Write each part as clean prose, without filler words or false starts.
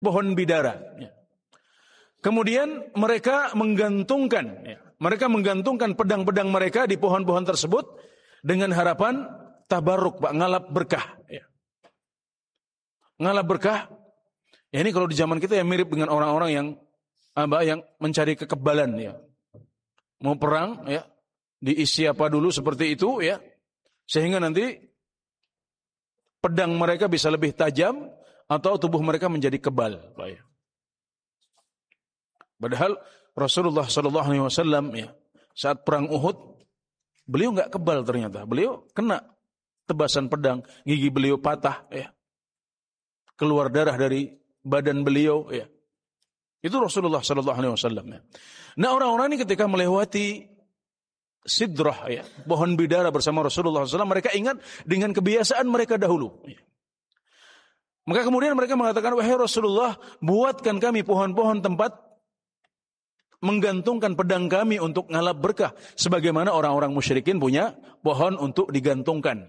pohon bidara. Kemudian mereka menggantungkan pedang-pedang mereka di pohon-pohon tersebut dengan harapan tabarruk, Pak, ngalap berkah. Ngalap berkah. Ya, ini kalau di zaman kita ya mirip dengan orang-orang yang mencari kekebalan ya. Mau perang ya, diisi apa dulu seperti itu ya. Sehingga nanti pedang mereka bisa lebih tajam atau tubuh mereka menjadi kebal, Pak ya. Padahal Rasulullah sallallahu alaihi wasallam ya, saat perang Uhud beliau enggak kebal ternyata. Beliau kena tebasan pedang, gigi beliau patah ya. Keluar darah dari badan beliau ya. Itu Rasulullah sallallahu alaihi wasallam ya. Nah, orang-orang ini ketika melewati Sidrah ya, pohon bidara bersama Rasulullah SAW, mereka ingat dengan kebiasaan mereka dahulu. Maka kemudian mereka mengatakan, wahai Rasulullah, buatkan kami pohon-pohon tempat menggantungkan pedang kami untuk ngalap berkah, sebagaimana orang-orang musyrikin punya pohon untuk digantungkan.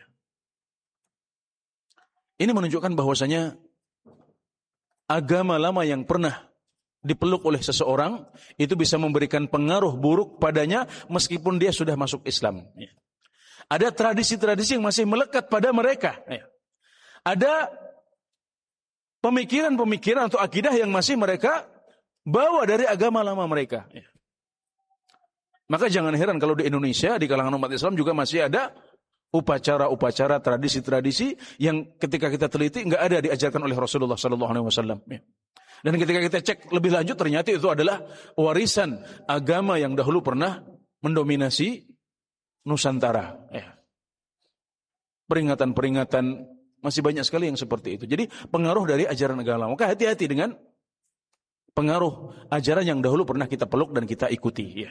Ini menunjukkan bahwasanya agama lama yang pernah dipeluk oleh seseorang itu bisa memberikan pengaruh buruk padanya meskipun dia sudah masuk Islam. Ada tradisi-tradisi yang masih melekat pada mereka. Ada pemikiran-pemikiran atau akidah yang masih mereka bawa dari agama lama mereka. Maka jangan heran kalau di Indonesia, di kalangan umat Islam juga masih ada upacara-upacara, tradisi-tradisi yang ketika kita teliti nggak ada diajarkan oleh Rasulullah SAW. Dan ketika kita cek lebih lanjut, ternyata itu adalah warisan agama yang dahulu pernah mendominasi Nusantara. Peringatan-peringatan masih banyak sekali yang seperti itu. Jadi pengaruh dari ajaran agama. Maka hati-hati dengan pengaruh ajaran yang dahulu pernah kita peluk dan kita ikuti.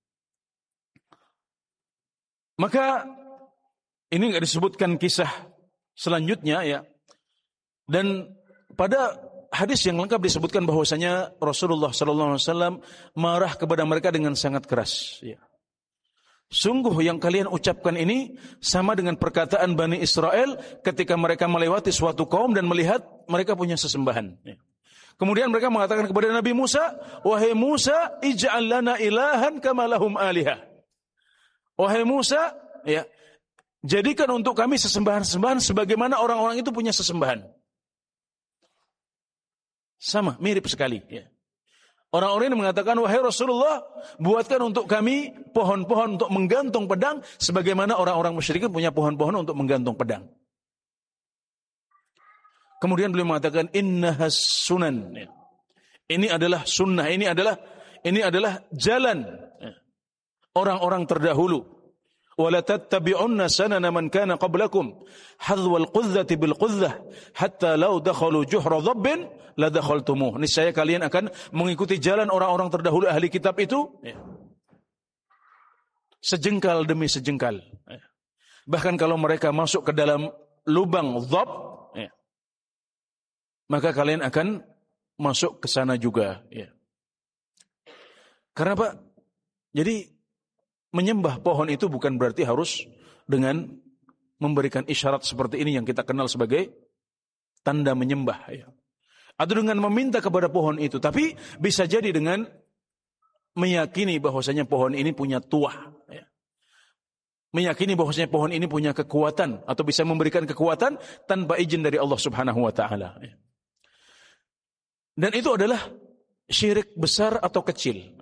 Maka ini nggak disebutkan kisah selanjutnya ya. Dan pada hadis yang lengkap disebutkan bahwasanya Rasulullah SAW marah kepada mereka dengan sangat keras. Sungguh yang kalian ucapkan ini sama dengan perkataan Bani Israel ketika mereka melewati suatu kaum dan melihat mereka punya sesembahan. Kemudian mereka mengatakan kepada Nabi Musa, wahai Musa, ij'al lana ilahan kama lahum alihah. Wahai Musa, ya, jadikan untuk kami sesembahan-sesembahan sebagaimana orang-orang itu punya sesembahan. Sama, mirip sekali. Orang-orang ini mengatakan, wahai Rasulullah, buatkan untuk kami pohon-pohon untuk menggantung pedang, sebagaimana orang-orang musyrikin punya pohon-pohon untuk menggantung pedang. Kemudian beliau mengatakan, innahas sunan. Ini adalah sunnah, ini adalah jalan orang-orang terdahulu. وَلَا تَتَّبِعُنَّ سَنَنَ مَنْ كَانَ قَبْلَكُمْ حَذْوَ الْقُذَّةِ بِالْقُذَّةِ حَتَّى لَوْ دَخَلُوا جُحْرَ ضَبٍّ لَدَخَلْتُمُوهُ. Niscaya kalian akan mengikuti jalan orang-orang terdahulu ahli kitab itu sejengkal demi sejengkal. Bahkan kalau mereka masuk ke dalam lubang dhab, maka kalian akan masuk ke sana juga. Karena Pak, jadi menyembah pohon itu bukan berarti harus dengan memberikan isyarat seperti ini yang kita kenal sebagai tanda menyembah. Atau dengan meminta kepada pohon itu. Tapi bisa jadi dengan meyakini bahwasanya pohon ini punya tuah. Meyakini bahwasanya pohon ini punya kekuatan. Atau bisa memberikan kekuatan tanpa izin dari Allah Subhanahu wa ta'ala. Dan itu adalah syirik besar atau kecil.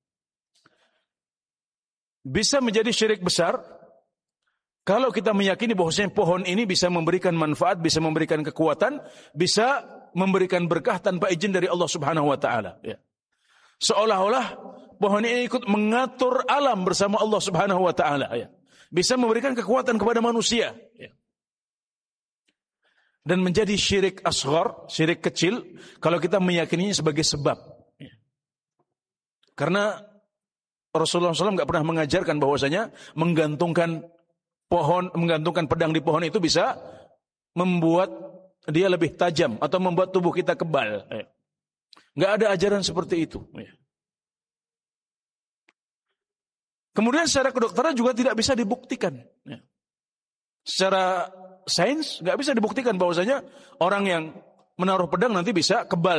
Bisa menjadi syirik besar kalau kita meyakini bahwasanya pohon ini bisa memberikan manfaat, bisa memberikan kekuatan, bisa memberikan berkah tanpa izin dari Allah Subhanahu wa taala. Seolah-olah pohon ini ikut mengatur alam bersama Allah Subhanahu wa taala. Bisa memberikan kekuatan kepada manusia. Dan menjadi syirik asghar, syirik kecil kalau kita meyakininya sebagai sebab. Karena Rasulullah SAW nggak pernah mengajarkan bahwasanya menggantungkan pedang di pohon itu bisa membuat dia lebih tajam atau membuat tubuh kita kebal. Nggak ada ajaran seperti itu. Kemudian secara kedokteran juga tidak bisa dibuktikan. Secara sains nggak bisa dibuktikan bahwasanya orang yang menaruh pedang nanti bisa kebal